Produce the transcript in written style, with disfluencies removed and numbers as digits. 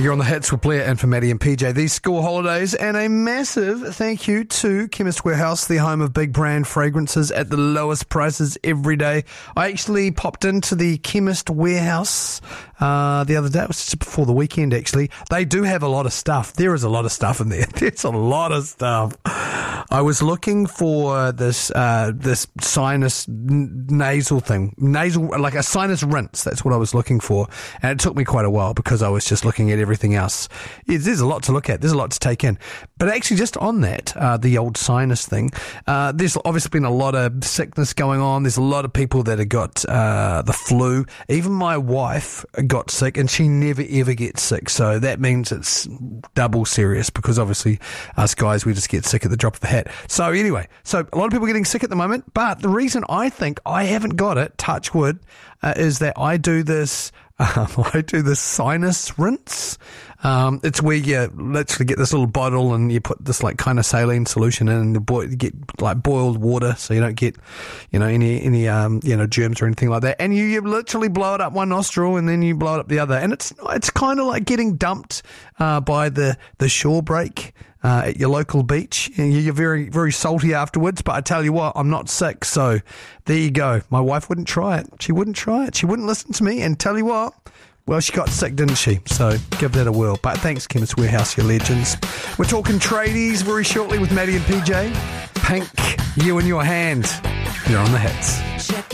You're on the hits with Blair and for Maddie and PJ. These school holidays, and a massive thank you to Chemist Warehouse, the home of big brand fragrances at the lowest prices every day. I actually popped into the Chemist Warehouse the other day. It was just before the weekend, actually. They do have a lot of stuff. There is a lot of stuff in there. There's a lot of stuff. I was looking for this sinus nasal thing, like a sinus rinse. That's what I was looking for, and it took me quite a while because I was just looking at everything else. There's a lot to look at. There's a lot to take in. But actually, just on that, the old sinus thing, there's obviously been a lot of sickness going on. There's a lot of people that have got the flu. Even my wife got sick, and she never ever gets sick. So that means it's double serious because obviously us guys, we just get sick at the drop of a hat. So anyway, so a lot of people are getting sick at the moment. But the reason I think I haven't got it, touch wood, is that I do this sinus rinse. It's where you literally get this little bottle and you put this like kind of saline solution in, and you get like boiled water so you don't get, any germs or anything like that. And you literally blow it up one nostril and then you blow it up the other. And it's kind of like getting dumped by the shore break at your local beach. And you're very, very salty afterwards. But I tell you what, I'm not sick. So there you go. My wife wouldn't try it. She wouldn't try it. She wouldn't listen to me. And tell you what, well, she got sick, didn't she? So give that a whirl. But thanks, Chemist Warehouse, you legends. We're talking tradies very shortly with Maddie and PJ. Pink, you in your hand. You're on the hits.